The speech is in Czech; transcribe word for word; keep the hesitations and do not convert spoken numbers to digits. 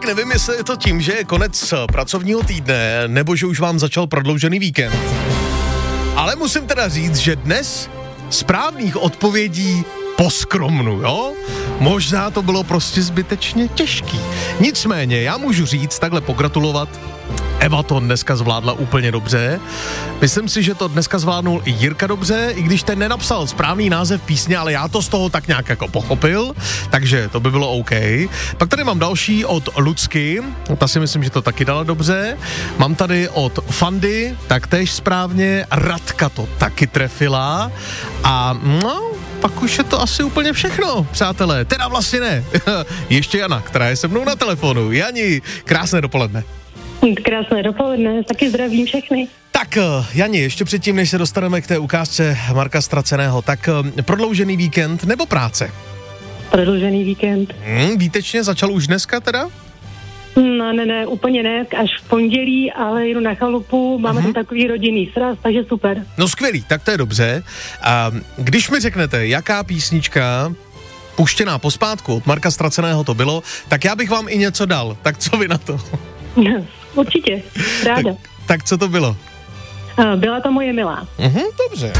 Tak nevím, jestli je to tím, že je konec pracovního týdne, nebo že už vám začal prodloužený víkend. Ale musím teda říct, že dnes správných odpovědí poskromnu, jo? Možná to bylo prostě zbytečně těžký. Nicméně, já můžu říct, takhle pogratulovat, Eva to dneska zvládla úplně dobře. Myslím si, že to dneska zvládnul i Jirka dobře, i když ten nenapsal správný název písně, ale já to z toho tak nějak jako pochopil, takže to by bylo OK. Pak tady mám další od Lucky, ta si myslím, že to taky dala dobře. Mám tady od Fandy, taktéž správně, Radka to taky trefila a no, pak už je to asi úplně všechno, přátelé. Teda vlastně ne. Ještě Jana, která je se mnou na telefonu. Jani, krásné dopoledne. Krásné dopoledne, taky zdravím všechny. Tak, Jani, ještě předtím, než se dostaneme k té ukázce Marka Ztraceného, tak prodloužený víkend nebo práce? Prodloužený víkend. Hmm, výtečně, začal už dneska teda? No, ne, ne, úplně ne, až v pondělí, ale jdu na chalupu, máme uh-huh. tam takový rodinný sraz, takže super. No skvělý, tak to je dobře. A když mi řeknete, jaká písnička puštěná pospátku od Marka Ztraceného to bylo, tak já bych vám i něco dal. Tak co vy na to? Určitě, ráda. Tak, tak co to bylo? Byla to Moje milá. Mhm, dobře.